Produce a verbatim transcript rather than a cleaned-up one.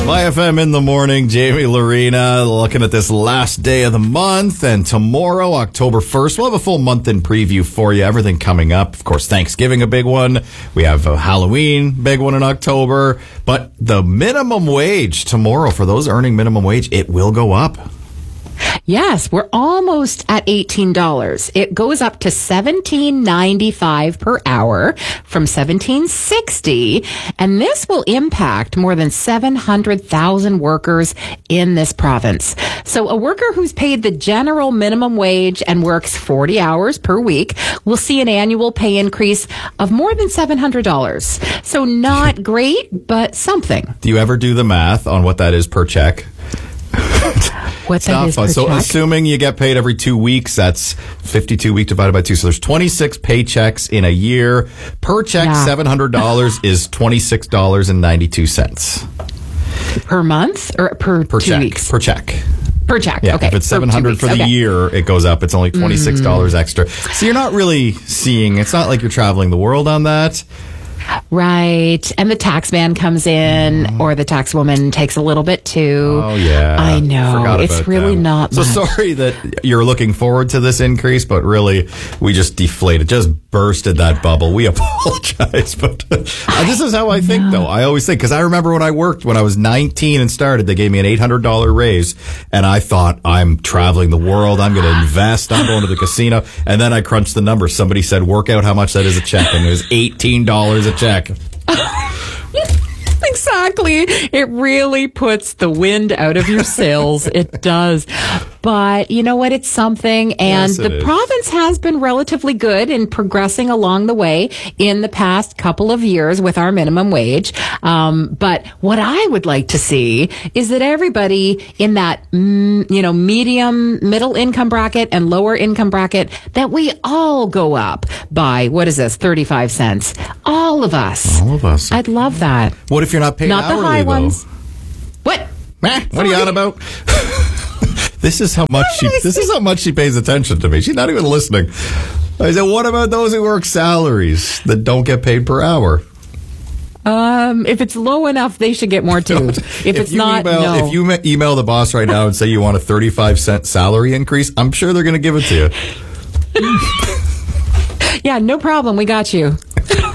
Y F M in the morning, Jamie Lorena, looking at this last day of the month, and tomorrow, October first, we'll have a full month in preview for you. Everything coming up. Of course, Thanksgiving, a big one. We have a Halloween, big one in October. But the minimum wage tomorrow, for those earning minimum wage, it will go up. Yes, we're almost at eighteen dollars. It goes up to seventeen ninety-five per hour from seventeen sixty, and this will impact more than seven hundred thousand workers in this province. So a worker who's paid the general minimum wage and works forty hours per week will see an annual pay increase of more than seven hundred dollars. So not great, but something. Do you ever do the math on what that is per check? What's that is per so check? Assuming you get paid every two weeks, that's fifty-two weeks divided by two. So there's twenty-six paychecks in a year. Per check, Yeah. seven hundred dollars is twenty-six dollars and ninety-two cents. Per month or per, Per two check. weeks? Per check. Per check. Yeah, okay. if it's For two seven hundred weeks. for the Okay. year, it goes up. It's only twenty-six dollars mm. extra. So you're not really seeing, it's not like you're traveling the world on that. Right. And the tax man comes in, mm. or the tax woman takes a little bit too. Oh, yeah. I know. Forgot It's about really them. not So much. sorry that you're looking forward to this increase, but really, we just deflated, just bursted that bubble. We apologize. But uh, this is how I think, know. though. I always think, because I remember when I worked, when I was nineteen and started, they gave me an eight hundred dollars raise, and I thought, I'm traveling the world. I'm going to invest. I'm going to the casino. And then I crunched the numbers. Somebody said, work out how much that is a check, and it was eighteen dollars a check. Exactly. It really puts the wind out of your sails. It does. But you know what? It's something. And Yes, it the is. province has been relatively good in progressing along the way in the past couple of years with our minimum wage. Um, but what I would like to see is that everybody in that, mm, you know, medium, middle income bracket and lower income bracket, that we all go up by, what is this, thirty-five cents. All of us. All of us. I'd love that. What if you're not paid Not hourly, the high though? ones. What? Meh, what are you on about? This is how much she. This is how much she pays attention to me. She's not even listening. I said, "What about those who work salaries that don't get paid per hour?" Um, if it's low enough, they should get more too. If, If it's you not, email, no. if you ma- email the boss right now and say you want a thirty-five cent salary increase, I'm sure they're going to give it to you. Yeah, no problem. We got you.